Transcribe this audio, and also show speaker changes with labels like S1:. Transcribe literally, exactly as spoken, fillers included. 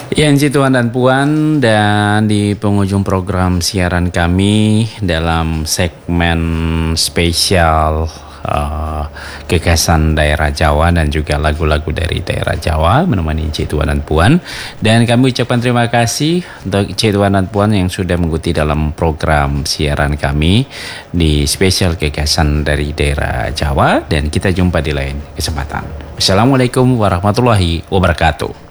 S1: Ya, Encik Tuan dan Puan, dan di penghujung program siaran kami dalam segmen spesial uh, kekhasan daerah Jawa dan juga lagu-lagu dari daerah Jawa menemani Encik Tuan dan Puan. Dan kami ucapkan terima kasih untuk Encik Tuan dan Puan yang sudah mengikuti dalam program siaran kami di spesial kekhasan dari daerah Jawa, dan kita jumpa di lain kesempatan. Assalamualaikum warahmatullahi wabarakatuh.